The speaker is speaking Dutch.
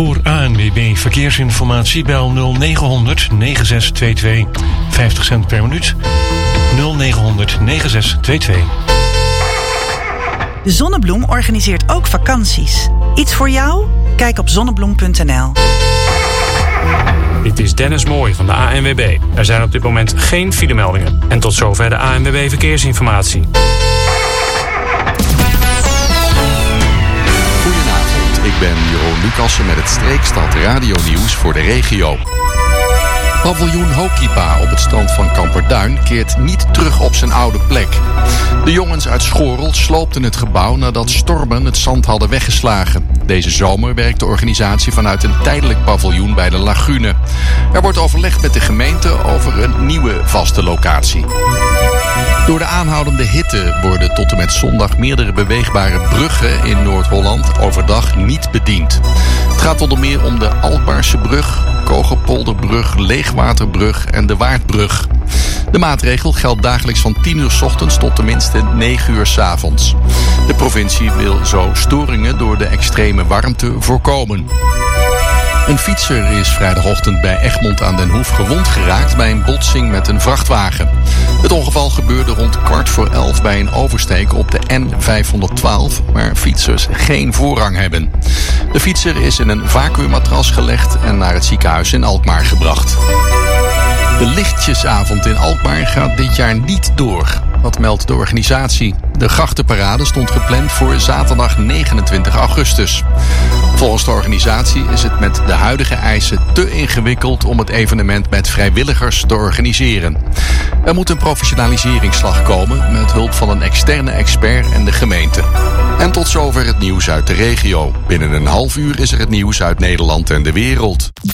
Voor ANWB Verkeersinformatie bel 0900 9622. 50 cent per minuut. 0900 9622. De Zonnebloem organiseert ook vakanties. Iets voor jou? Kijk op zonnebloem.nl. Dit is Dennis Mooij van de ANWB. Er zijn op dit moment geen filemeldingen. En tot zover de ANWB Verkeersinformatie. Goedenavond, ik ben Jeroen Lucassen met het Streekstad Radio-nieuws voor de regio. Paviljoen Hokipa op het strand van Kamperduin keert niet terug op zijn oude plek. De jongens uit Schorel sloopten het gebouw nadat stormen het zand hadden weggeslagen. Deze zomer werkt de organisatie vanuit een tijdelijk paviljoen bij de lagune. Er wordt overlegd met de gemeente over een nieuwe vaste locatie. Door de aanhoudende hitte worden tot en met zondag meerdere beweegbare bruggen in Noord-Holland overdag niet bediend. Het gaat onder meer om de Alkmaarse brug, Kogelpolderbrug, Leegwaterbrug en de Waardbrug. De maatregel geldt dagelijks van 10 uur 's ochtends tot tenminste 9 uur 's avonds. De provincie wil zo storingen door de extreme warmte voorkomen. Een fietser is vrijdagochtend bij Egmond aan den Hoef gewond geraakt bij een botsing met een vrachtwagen. Het ongeval gebeurde rond 11:15 bij een oversteek op de N512, waar fietsers geen voorrang hebben. De fietser is in een vacuümmatras gelegd en naar het ziekenhuis in Alkmaar gebracht. De lichtjesavond in Alkmaar gaat dit jaar niet door. Dat meldt de organisatie. De grachtenparade stond gepland voor zaterdag 29 augustus. Volgens de organisatie is het met de huidige eisen te ingewikkeld om het evenement met vrijwilligers te organiseren. Er moet een professionaliseringsslag komen met hulp van een externe expert en de gemeente. En tot zover het nieuws uit de regio. Binnen een half uur is er het nieuws uit Nederland en de wereld.